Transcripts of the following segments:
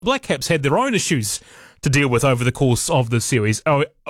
Black Caps had their own issues to deal with over the course of the series.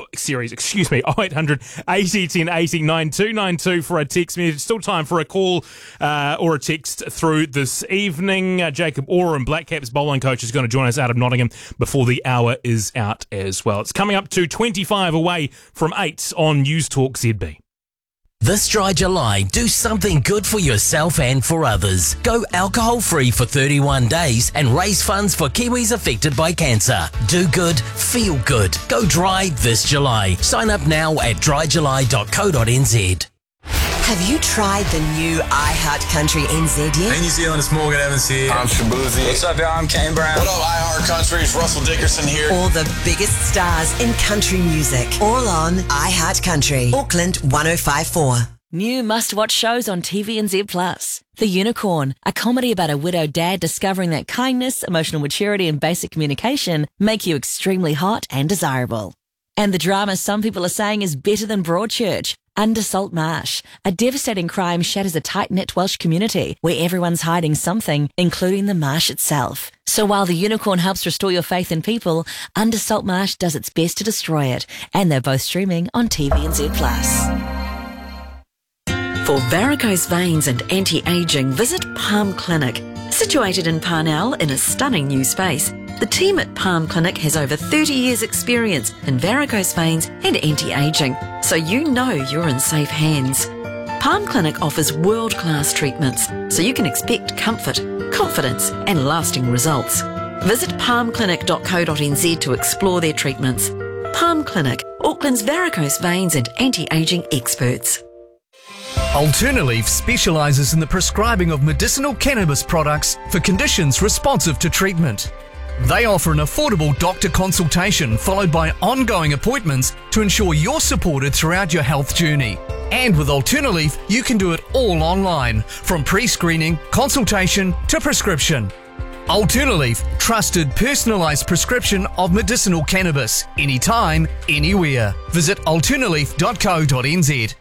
0800 80 10 80 9292 for a text message. Still time for a call or a text through this evening. Jacob Oram, Black Caps bowling coach, is going to join us out of Nottingham before the hour is out as well. It's coming up to 25 away from 8 on News Talk ZB. This dry July, do something good for yourself and for others. Go alcohol-free for 31 days and raise funds for Kiwis affected by cancer. Do good, feel good. Go dry this July. Sign up now at dryjuly.co.nz. Have you tried the new iHeart Country NZ yet? Hey New Zealand, it's Morgan Evans here. I'm Shabuzi. What's up, y'all? I'm Kane Brown. What up, iHeart Country? It's Russell Dickerson here. All the biggest stars in country music. All on iHeart Country. Auckland 1054. New must-watch shows on TVNZ Plus. The Unicorn, a comedy about a widowed dad discovering that kindness, emotional maturity and basic communication make you extremely hot and desirable. And the drama some people are saying is better than Broadchurch. Under Salt Marsh, a devastating crime shatters a tight-knit Welsh community where everyone's hiding something, including the marsh itself. So while The Unicorn helps restore your faith in people, Under Salt Marsh does its best to destroy it. And they're both streaming on TVNZ Plus. For varicose veins and anti-aging, visit Palm Clinic. Situated in Parnell in a stunning new space, the team at Palm Clinic has over 30 years' experience in varicose veins and anti-aging, so you know you're in safe hands. Palm Clinic offers world-class treatments, so you can expect comfort, confidence and lasting results. Visit palmclinic.co.nz to explore their treatments. Palm Clinic, Auckland's varicose veins and anti-aging experts. Alternaleaf specialises in the prescribing of medicinal cannabis products for conditions responsive to treatment. They offer an affordable doctor consultation followed by ongoing appointments to ensure you're supported throughout your health journey. And with Alternaleaf, you can do it all online, from pre-screening, consultation to prescription. Alternaleaf, trusted personalised prescription of medicinal cannabis, anytime, anywhere. Visit alternaleaf.co.nz.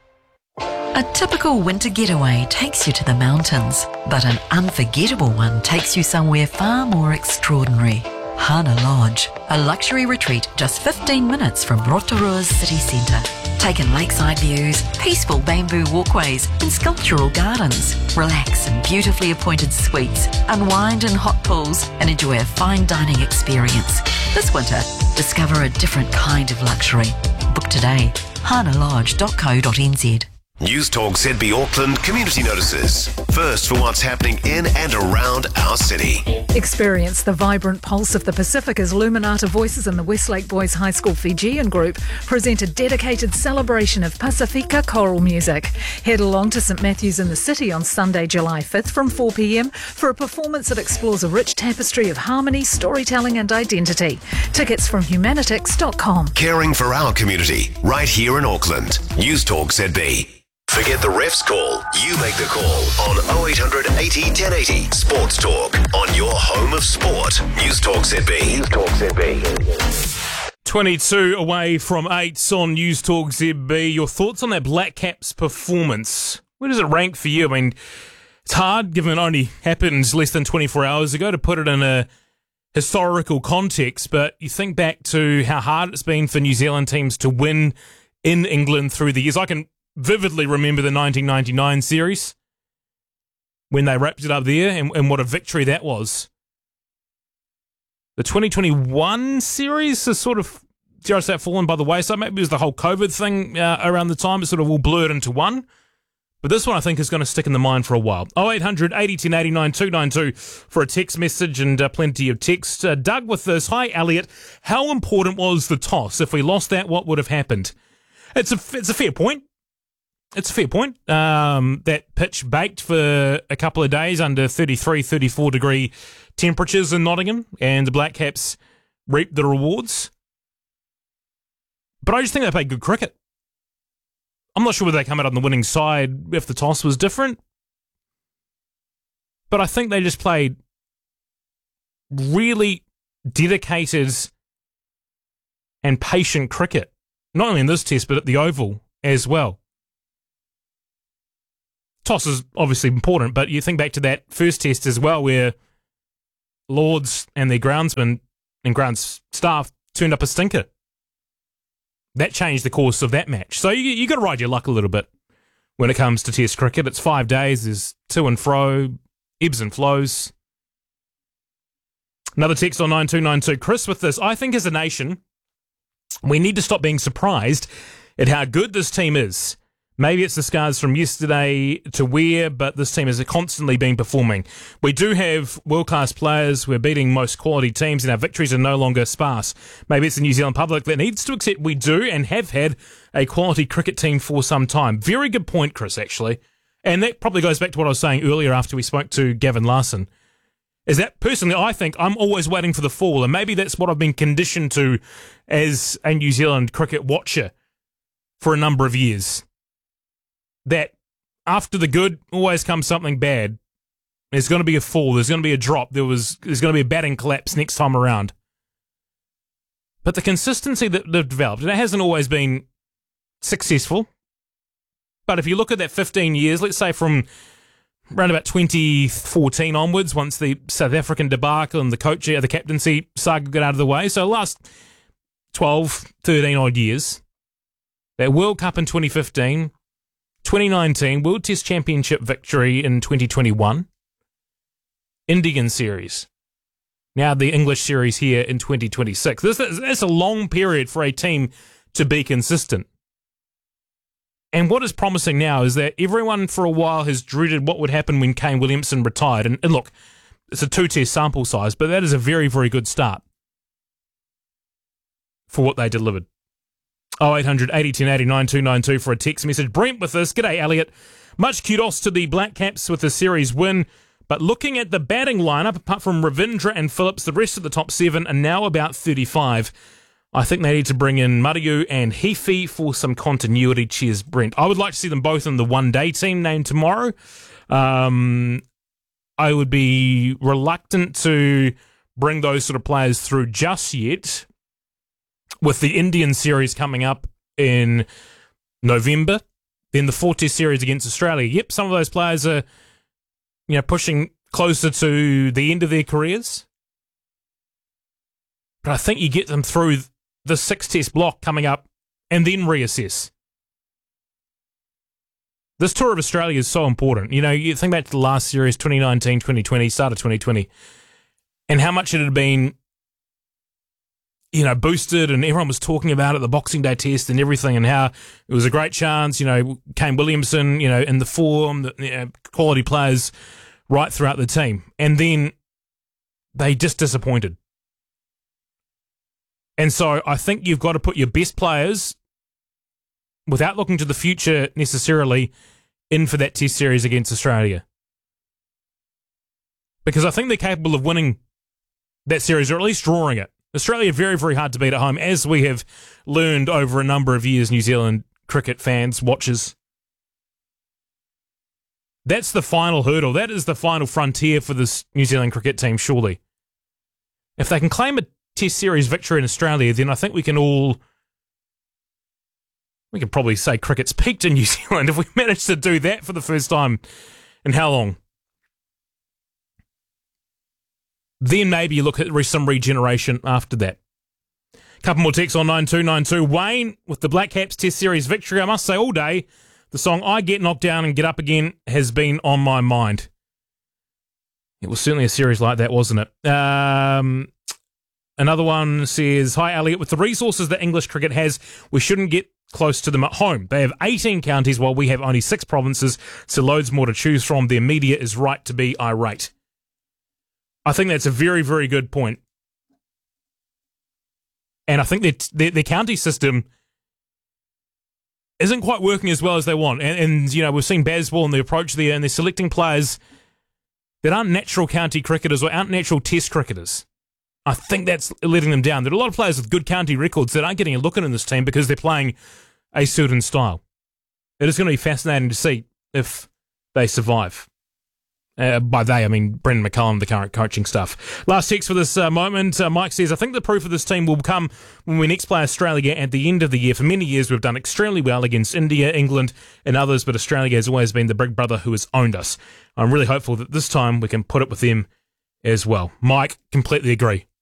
A typical winter getaway takes you to the mountains, but an unforgettable one takes you somewhere far more extraordinary. Hana Lodge, a luxury retreat just 15 minutes from Rotorua's city centre. Take in lakeside views, peaceful bamboo walkways and sculptural gardens. Relax in beautifully appointed suites, unwind in hot pools and enjoy a fine dining experience. This winter, discover a different kind of luxury. Book today, hanalodge.co.nz. News Talk ZB Auckland Community Notices. First for what's happening in and around our city. Experience the vibrant pulse of the Pacific as Luminata Voices and the Westlake Boys High School Fijian Group present a dedicated celebration of Pacifica choral music. Head along to St Matthews in the City on Sunday, July 5th from 4 p.m. for a performance that explores a rich tapestry of harmony, storytelling and identity. Tickets from humanitix.com. Caring for our community, right here in Auckland. News Talk ZB. Forget the ref's call. You make the call on 0800 80 1080. Sports Talk on your home of sport. News Talk ZB. News Talk ZB. 22 away from 8 on News Talk ZB. Your thoughts on that Black Caps performance? Where does it rank for you? I mean, it's hard, given it only happened less than 24 hours ago, to put it in a historical context, but you think back to how hard it's been for New Zealand teams to win in England through the years. I can vividly remember the 1999 series when they wrapped it up there and what a victory that was. The 2021 series has sort of, dare I say, fallen by the wayside. Maybe it was the whole COVID thing around the time. It sort of all blurred into one. But this one I think is going to stick in the mind for a while. 0800 80 10 89 292 for a text message and plenty of text. Doug with this. Hi, Elliot. How important was the toss? If we lost that, what would have happened? It's a fair point. It's a fair point. That pitch baked for a couple of days under 33, 34 degree temperatures in Nottingham, and the Black Caps reaped the rewards. But I just think they played good cricket. I'm not sure whether they come out on the winning side if the toss was different. But I think they just played really dedicated and patient cricket. Not only in this test, but at the Oval as well. Toss is obviously important, but you think back to that first test as well, where Lords and their groundsmen and grounds staff turned up a stinker. That changed the course of that match. So you got to ride your luck a little bit when it comes to Test cricket. It's 5 days. There's to and fro, ebbs and flows. Another text on 9292. Chris, with this, I think as a nation, we need to stop being surprised at how good this team is. Maybe it's the scars from yesterday to wear, but this team has constantly been performing. We do have world-class players. We're beating most quality teams, and our victories are no longer sparse. Maybe it's the New Zealand public that needs to accept we do and have had a quality cricket team for some time. Very good point, Chris, actually. And that probably goes back to what I was saying earlier after we spoke to Gavin Larson. Is that, personally, I think I'm always waiting for the fall, and maybe that's what I've been conditioned to as a New Zealand cricket watcher for a number of years. That after the good always comes something bad. There's going to be a fall. There's going to be a drop. There's going to be a batting collapse next time around. But the consistency that they've developed, and it hasn't always been successful. But if you look at that 15 years, let's say from around about 2014 onwards, once the South African debacle and the captaincy saga got out of the way, so the last 12, 13 odd years, that World Cup in 2015, 2019 World Test Championship victory in 2021, Indian series, now the English series here in 2026. That's a long period for a team to be consistent. And what is promising now is that everyone for a while has dreaded what would happen when Kane Williamson retired. And look, it's a 2-test sample size, but that is a very, very good start for what they delivered. 0800 80 10 80 9292 for a text message. Brent with us. G'day, Elliot. Much kudos to the Black Caps with the series win. But looking at the batting lineup, apart from Ravindra and Phillips, the rest of the top 7 are now about 35. I think they need to bring in Mariu and Heafy for some continuity. Cheers, Brent. I would like to see them both in the one-day team named tomorrow. I would be reluctant to bring those sort of players through just yet, with the Indian series coming up in November, then the 4-test series against Australia. Yep, some of those players are, pushing closer to the end of their careers. But I think you get them through the 6-test block coming up and then reassess. This tour of Australia is so important. You think back to the last series, 2019, 2020, start of 2020, and how much it had been boosted, and everyone was talking about it, the Boxing Day test and everything, and how it was a great chance, Kane Williamson, in the form, quality players right throughout the team. And then they just disappointed. And so I think you've got to put your best players, without looking to the future necessarily, in for that test series against Australia. Because I think they're capable of winning that series, or at least drawing it. Australia, very, very hard to beat at home, as we have learned over a number of years, New Zealand cricket fans, watchers. That's the final hurdle. That is the final frontier for this New Zealand cricket team, surely. If they can claim a Test series victory in Australia, then I think we can probably say cricket's peaked in New Zealand if we manage to do that for the first time in how long? Then maybe you look at some regeneration after that. Couple more texts on 9292. Wayne, with the Black Caps Test Series victory, I must say all day, the song I Get Knocked Down and Get Up Again has been on my mind. It was certainly a series like that, wasn't it? Another one says, hi, Elliot. With the resources that English cricket has, we shouldn't get close to them at home. They have 18 counties while we have only 6 provinces, so loads more to choose from. Their media is right to be irate. I think that's a very, very good point. And I think that their county system isn't quite working as well as they want. And we've seen Bazball and the approach there, and they're selecting players that aren't natural county cricketers or aren't natural test cricketers. I think that's letting them down. There are a lot of players with good county records that aren't getting a look in this team because they're playing a certain style. It is going to be fascinating to see if they survive. By they, I mean Brendan McCullum, the current coaching staff. Last text for this moment. Mike says, I think the proof of this team will come when we next play Australia at the end of the year. For many years, we've done extremely well against India, England, and others, but Australia has always been the big brother who has owned us. I'm really hopeful that this time we can put it with them as well. Mike, completely agree.